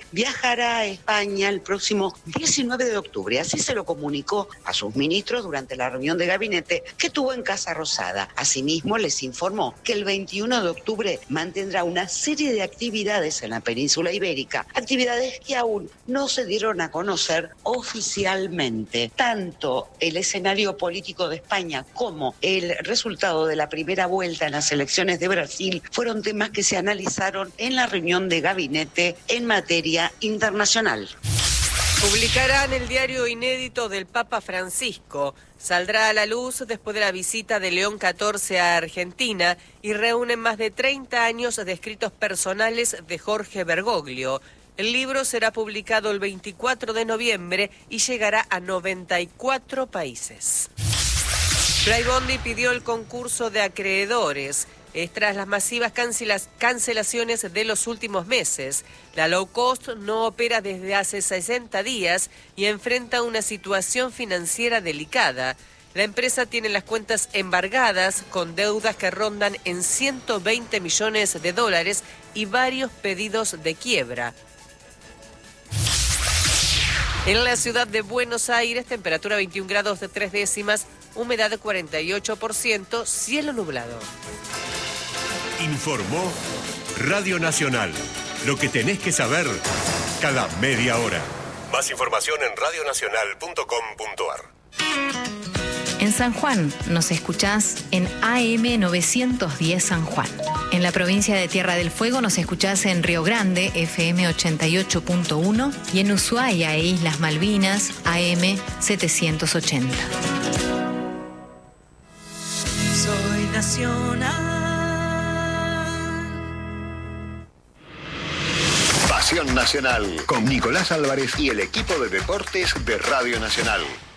viajará a España el próximo 19 de octubre. Así se lo comunicó a sus ministros durante la reunión de gabinete que tuvo en Casa Rosada. Asimismo, les informó que el 21 de octubre mantendrá una serie de actividades en la península ibérica, actividades que aún no se dieron a conocer oficialmente. Tanto el escenario político de España como el resultado de la primera vuelta en las elecciones de Brasil fueron temas que se analizaron en la reunión de gabinete en materia internacional. Publicarán el diario inédito del Papa Francisco. Saldrá a la luz después de la visita de León XIV a Argentina y reúne más de 30 años de escritos personales de Jorge Bergoglio. El libro será publicado el 24 de noviembre y llegará a 94 países. Flybondi pidió el concurso de acreedores. Tras las masivas cancelaciones de los últimos meses. La low cost no opera desde hace 60 días y enfrenta una situación financiera delicada. La empresa tiene las cuentas embargadas con deudas que rondan en 120 millones de dólares y varios pedidos de quiebra. En la ciudad de Buenos Aires, temperatura 21 grados de 3 décimas, humedad de 48%, cielo nublado. Informó Radio Nacional. Lo que tenés que saber cada media hora. Más información en radionacional.com.ar. En San Juan nos escuchás en AM 910 San Juan. En la provincia de Tierra del Fuego nos escuchás en Río Grande, FM 88.1, y en Ushuaia e Islas Malvinas, AM 780. Soy nacional. Pasión Nacional, con Nicolás Álvarez y el equipo de deportes de Radio Nacional.